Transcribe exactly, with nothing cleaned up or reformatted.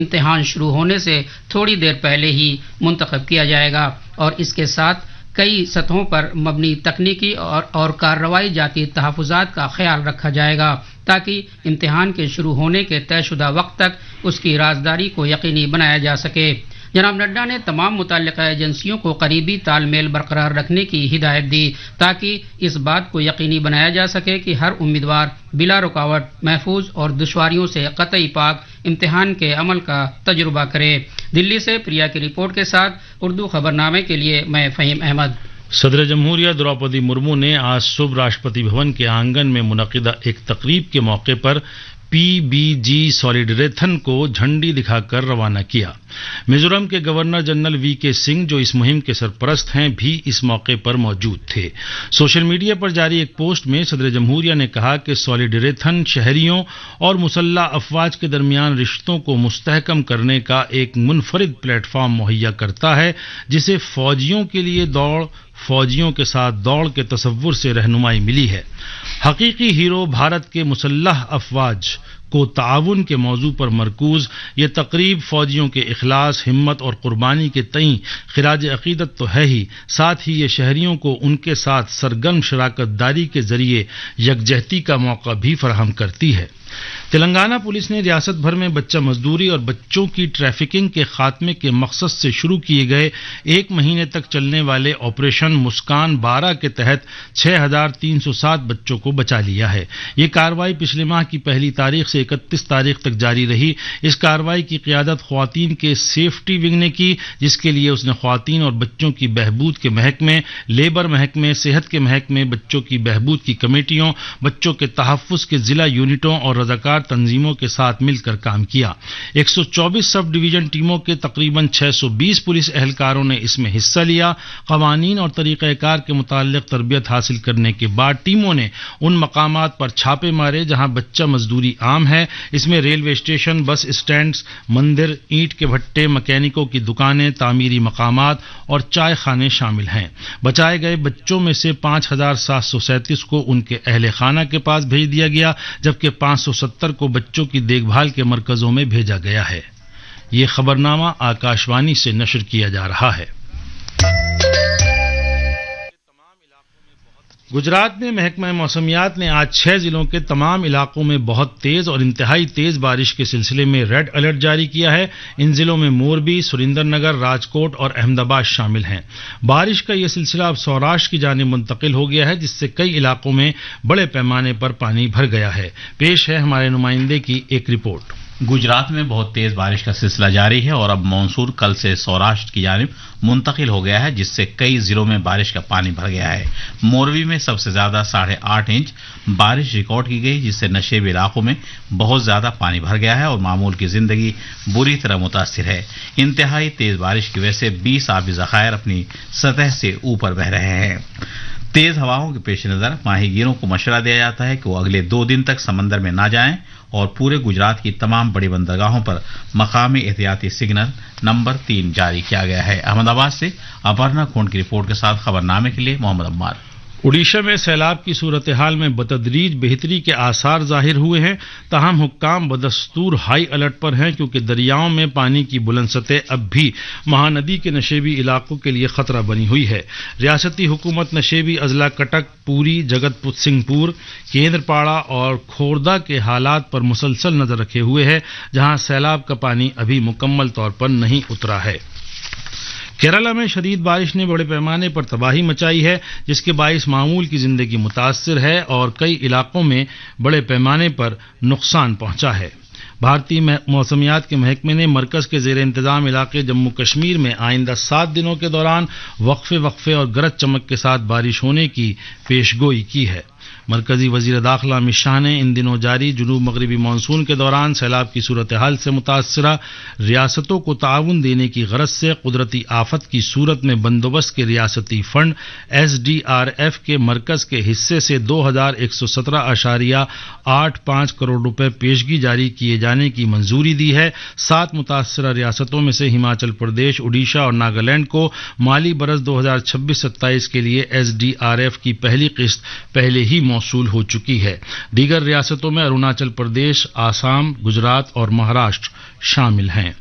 امتحان شروع ہونے سے تھوڑی دیر پہلے ہی منتخب کیا جائے گا اور اس کے ساتھ کئی سطحوں پر مبنی تکنیکی اور اور کارروائی جاتی تحفظات کا خیال رکھا جائے گا تاکہ امتحان کے شروع ہونے کے طے شدہ وقت تک اس کی رازداری کو یقینی بنایا جا سکے۔ جناب نڈا نے تمام متعلقہ ایجنسیوں کو قریبی تال میل برقرار رکھنے کی ہدایت دی تاکہ اس بات کو یقینی بنایا جا سکے کہ ہر امیدوار بلا رکاوٹ محفوظ اور دشواریوں سے قطعی پاک امتحان کے عمل کا تجربہ کرے۔ دلی سے پریا کی رپورٹ کے ساتھ اردو خبرنامے کے لیے میں فہیم احمد۔ صدر جمہوریہ دروپدی مرمو نے آج صبح راشٹرپتی بھون کے آنگن میں منعقدہ ایک تقریب کے موقع پر پی بی جی سالیڈریتھن کو جھنڈی دکھا کر روانہ کیا۔ میزورم کے گورنر جنرل وی کے سنگھ جو اس مہم کے سرپرست ہیں بھی اس موقع پر موجود تھے۔ سوشل میڈیا پر جاری ایک پوسٹ میں صدر جمہوریہ نے کہا کہ سالیڈریتھن شہریوں اور مسلح افواج کے درمیان رشتوں کو مستحکم کرنے کا ایک منفرد پلیٹ فارم مہیا کرتا ہے جسے فوجیوں کے لیے دوڑ فوجیوں کے ساتھ دوڑ کے تصور سے رہنمائی ملی ہے۔ حقیقی ہیرو بھارت کے مسلح افواج کو تعاون کے موضوع پر مرکوز یہ تقریب فوجیوں کے اخلاص، ہمت اور قربانی کے تئیں خراج عقیدت تو ہے ہی، ساتھ ہی یہ شہریوں کو ان کے ساتھ سرگرم شراکت داری کے ذریعے یکجہتی کا موقع بھی فراہم کرتی ہے۔ تلنگانہ پولیس نے ریاست بھر میں بچہ مزدوری اور بچوں کی ٹریفکنگ کے خاتمے کے مقصد سے شروع کیے گئے ایک مہینے تک چلنے والے آپریشن مسکان بارہ کے تحت چھ ہزار تین سو سات بچوں کو بچا لیا ہے۔ یہ کارروائی پچھلے ماہ کی پہلی تاریخ سے اکتیس تاریخ تک جاری رہی۔ اس کارروائی کی قیادت خواتین کے سیفٹی ونگ نے کی، جس کے لیے اس نے خواتین اور بچوں کی بہبود کے محکمے، لیبر محکمے، صحت کے محکمے، بچوں کی بہبود کی کمیٹیوں، بچوں کے تحفظ کے ضلع یونٹوں اور رضاکار تنظیموں کے ساتھ مل کر کام کیا۔ ایک سو چوبیس سب ڈویژن ٹیموں کے تقریباً چھ سو بیس پولیس اہلکاروں نے اس میں حصہ لیا۔ قوانین اور طریقہ کار کے متعلق تربیت حاصل کرنے کے بعد ٹیموں نے ان مقامات پر چھاپے مارے جہاں بچہ مزدوری عام ہے۔ اس میں ریلوے اسٹیشن، بس اسٹینڈز، مندر، اینٹ کے بھٹے، مکینکوں کی دکانیں، تعمیری مقامات اور چائے خانے شامل ہیں۔ بچائے گئے بچوں میں سے پانچ ہزار سات سو سینتیس کو ان کے اہل خانہ کے پاس بھیج دیا گیا، جبکہ پانچ سو ستر کو بچوں کی دیکھ بھال کے مرکزوں میں بھیجا گیا ہے۔ یہ خبرنامہ آکاشوانی سے نشر کیا جا رہا ہے۔ گجرات میں محکمہ موسمیات نے آج چھ ضلعوں کے تمام علاقوں میں بہت تیز اور انتہائی تیز بارش کے سلسلے میں ریڈ الرٹ جاری کیا ہے۔ ان ضلعوں میں موربی، سریندر نگر، راجکوٹ اور احمد آباد شامل ہیں۔ بارش کا یہ سلسلہ اب سوراشٹر کی جانب منتقل ہو گیا ہے، جس سے کئی علاقوں میں بڑے پیمانے پر پانی بھر گیا ہے۔ پیش ہے ہمارے نمائندے کی ایک رپورٹ۔ گجرات میں بہت تیز بارش کا سلسلہ جاری ہے اور اب مانسون کل سے سوراشٹر کی جانب منتقل ہو گیا ہے، جس سے کئی ضلعوں میں بارش کا پانی بھر گیا ہے۔ موربی میں سب سے زیادہ ساڑھے آٹھ انچ بارش ریکارڈ کی گئی، جس سے نشیبی علاقوں میں بہت زیادہ پانی بھر گیا ہے اور معمول کی زندگی بری طرح متاثر ہے۔ انتہائی تیز بارش کی وجہ سے بیس آبی ذخائر اپنی سطح سے اوپر بہ رہے ہیں۔ تیز ہواؤں کے پیش نظر ماہی گیروں کو مشورہ دیا جاتا ہے کہ وہ اگلے دو دن تک سمندر میں نہ جائیں اور پورے گجرات کی تمام بڑی بندرگاہوں پر مقامی احتیاطی سگنل نمبر تین جاری کیا گیا ہے۔ احمد آباد سے اپرنا کھونڈ کی رپورٹ کے ساتھ خبرنامے کے لیے محمد عمار۔ اڈیشہ میں سیلاب کی صورتحال میں بتدریج بہتری کے آثار ظاہر ہوئے ہیں، تاہم حکام بدستور ہائی الرٹ پر ہیں کیونکہ دریاؤں میں پانی کی بلند سطح اب بھی مہاندی کے نشیبی علاقوں کے لیے خطرہ بنی ہوئی ہے۔ ریاستی حکومت نشیبی اضلاع کٹک، پوری، جگت سنگھ پور، کیندرپاڑا اور کھوردھا کے حالات پر مسلسل نظر رکھے ہوئے ہے، جہاں سیلاب کا پانی ابھی مکمل طور پر نہیں اترا ہے۔ کیرالہ میں شدید بارش نے بڑے پیمانے پر تباہی مچائی ہے، جس کے باعث معمول کی زندگی متاثر ہے اور کئی علاقوں میں بڑے پیمانے پر نقصان پہنچا ہے۔ بھارتی موسمیات کے محکمے نے مرکز کے زیر انتظام علاقے جموں کشمیر میں آئندہ سات دنوں کے دوران وقفے وقفے اور گرج چمک کے ساتھ بارش ہونے کی پیشگوئی کی ہے۔ مرکزی وزیر داخلہ امت شاہ نے ان دنوں جاری جنوب مغربی مانسون کے دوران سیلاب کی صورتحال سے متاثرہ ریاستوں کو تعاون دینے کی غرض سے قدرتی آفت کی صورت میں بندوبست کے ریاستی fund S D R F کے مرکز کے حصے سے دو ہزار ایک سو سترہ اشاریہ آٹھ پانچ کروڑ روپے پیشگی جاری کیے جانے کی منظوری دی ہے۔ سات متاثرہ ریاستوں میں سے ہماچل پردیش، اڈیشہ اور ناگالینڈ کو مالی برس دو ہزار چھبیس ستائیس کے لیے ایس ڈی آر ایف کی پہلی قسط پہلے ہی موصول موصول ہو چکی ہے۔ دیگر ریاستوں میں اروناچل پردیش، آسام، گجرات اور مہاراشٹر شامل ہیں۔